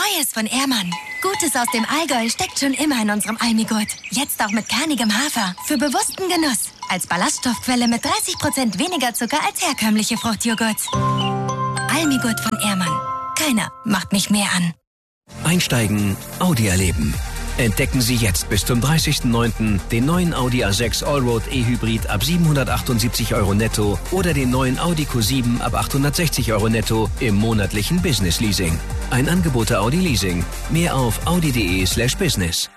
Neues von Ehrmann. Gutes aus dem Allgäu steckt schon immer in unserem Almigurt. Jetzt auch mit kernigem Hafer. Für bewussten Genuss. Als Ballaststoffquelle mit 30% weniger Zucker als herkömmliche Fruchtjoghurts. Almigurt von Ehrmann. Keiner macht mich mehr an. Einsteigen, Audi erleben. Entdecken Sie jetzt bis zum 30.09. den neuen Audi A6 Allroad E-Hybrid ab 778 € netto oder den neuen Audi Q7 ab 860 € netto im monatlichen Business Leasing. Ein Angebot der Audi Leasing. Mehr auf audi.de/business.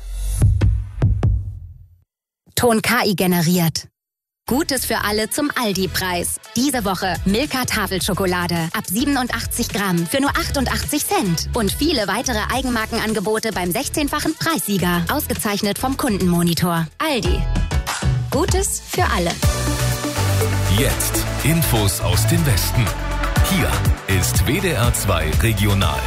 Ton KI generiert. Gutes für alle zum Aldi-Preis. Diese Woche Milka Tafelschokolade ab 87 Gramm für nur 88 Cent. Und viele weitere Eigenmarkenangebote beim 16-fachen Preissieger. Ausgezeichnet vom Kundenmonitor. Aldi. Gutes für alle. Jetzt Infos aus dem Westen. Hier ist WDR 2 Regional.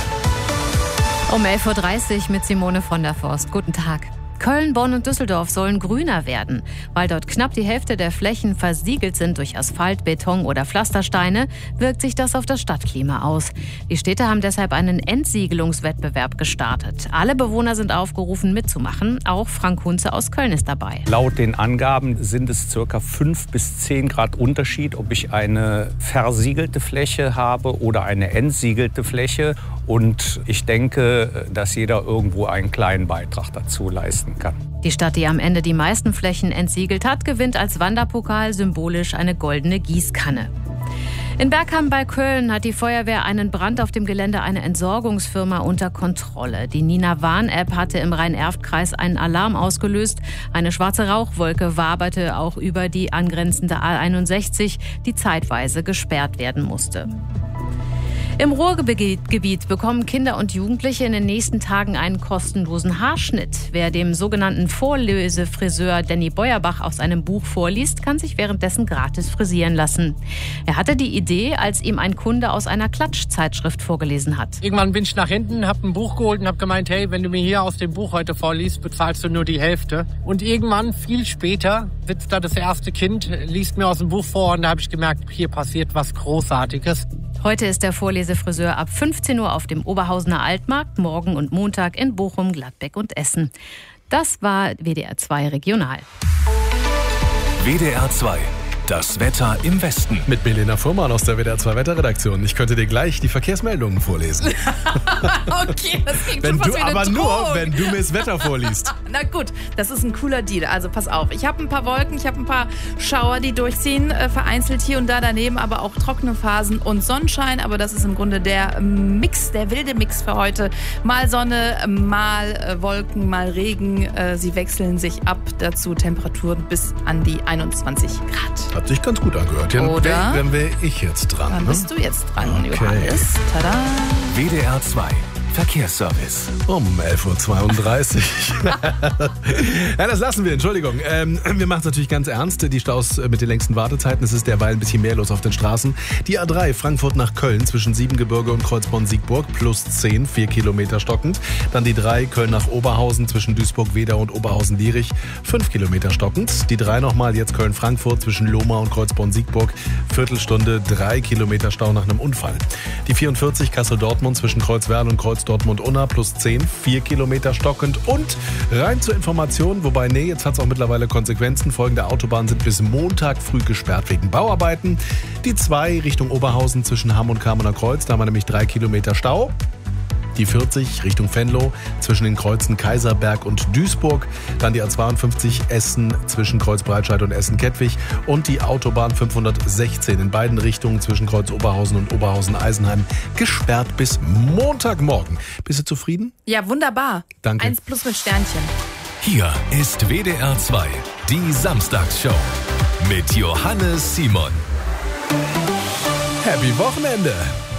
Um 11.30 Uhr mit Simone von der Forst. Guten Tag. Köln, Bonn und Düsseldorf sollen grüner werden. Weil dort knapp die Hälfte der Flächen versiegelt sind durch Asphalt, Beton oder Pflastersteine, wirkt sich das auf das Stadtklima aus. Die Städte haben deshalb einen Entsiegelungswettbewerb gestartet. Alle Bewohner sind aufgerufen, mitzumachen. Auch Frank Hunze aus Köln ist dabei. Laut den Angaben sind es ca. 5 bis 10 Grad Unterschied, ob ich eine versiegelte Fläche habe oder eine entsiegelte Fläche. Und ich denke, dass jeder irgendwo einen kleinen Beitrag dazu leisten kann. Die Stadt, die am Ende die meisten Flächen entsiegelt hat, gewinnt als Wanderpokal symbolisch eine goldene Gießkanne. In Bergham bei Köln hat die Feuerwehr einen Brand auf dem Gelände einer Entsorgungsfirma unter Kontrolle. Die Nina-Warn-App hatte im Rhein-Erft-Kreis einen Alarm ausgelöst. Eine schwarze Rauchwolke waberte auch über die angrenzende A61, die zeitweise gesperrt werden musste. Im Ruhrgebiet bekommen Kinder und Jugendliche in den nächsten Tagen einen kostenlosen Haarschnitt. Wer dem sogenannten Vorlesefriseur Danny Beuerbach aus einem Buch vorliest, kann sich währenddessen gratis frisieren lassen. Er hatte die Idee, als ihm ein Kunde aus einer Klatschzeitschrift vorgelesen hat. Irgendwann bin ich nach hinten, habe ein Buch geholt und habe gemeint, hey, wenn du mir hier aus dem Buch heute vorliest, bezahlst du nur die Hälfte. Und irgendwann, viel später, sitzt da das erste Kind, liest mir aus dem Buch vor und da habe ich gemerkt, hier passiert was Großartiges. Heute ist der Vorlesefriseur ab 15 Uhr auf dem Oberhausener Altmarkt, morgen und Montag in Bochum, Gladbeck und Essen. Das war WDR 2 Regional. WDR 2. Das Wetter im Westen. Mit Milena Fuhrmann aus der WDR 2 Wetterredaktion. Ich könnte dir gleich die Verkehrsmeldungen vorlesen. Okay, das klingt schon fast wie eine Drohung. Nur, wenn du mir das Wetter vorliest. Na gut, das ist ein cooler Deal. Also pass auf, ich habe ein paar Wolken, ich habe ein paar Schauer, die durchziehen, vereinzelt hier und da daneben, aber auch trockene Phasen und Sonnenschein. Aber das ist im Grunde der Mix, der wilde Mix für heute. Mal Sonne, mal Wolken, mal Regen. Sie wechseln sich ab. Dazu Temperaturen bis an die 21 Grad. Hat sich ganz gut angehört. Oder? Dann wäre ich jetzt dran. Dann bist du jetzt dran, okay. Johannes. Tada! WDR 2. Verkehrsservice. Um 11.32 Uhr. Ja, das lassen wir, Entschuldigung. Wir machen es natürlich ganz ernst. Die Staus mit den längsten Wartezeiten. Es ist derweil ein bisschen mehr los auf den Straßen. Die A3 Frankfurt nach Köln zwischen Siebengebirge und Kreuzborn-Siegburg plus 10, 4 Kilometer stockend. Dann die 3 Köln nach Oberhausen zwischen Duisburg-Wedau und Oberhausen-Lierich 5 Kilometer stockend. Die 3 nochmal jetzt Köln-Frankfurt zwischen Lohmar und Kreuzborn-Siegburg. Viertelstunde 3 Kilometer Stau nach einem Unfall. Die 44 Kassel-Dortmund zwischen Kreuzwerl und Dortmund-Unna plus 10, 4 Kilometer stockend. Und rein zur Information, wobei, jetzt hat es auch mittlerweile Konsequenzen. Folgende Autobahnen sind bis Montag früh gesperrt wegen Bauarbeiten. Die 2 Richtung Oberhausen zwischen Hamm und Kamener Kreuz, da haben wir nämlich 3 Kilometer Stau. Die 40 Richtung Venlo zwischen den Kreuzen Kaiserberg und Duisburg. Dann die A52 Essen zwischen Kreuz Breitscheid und Essen-Kettwig. Und die Autobahn 516 in beiden Richtungen zwischen Kreuz Oberhausen und Oberhausen-Eisenheim gesperrt bis Montagmorgen. Bist du zufrieden? Ja, wunderbar. Danke. 1+ mit Sternchen. Hier ist WDR 2, die Samstagsshow mit Johannes Simon. Happy Wochenende!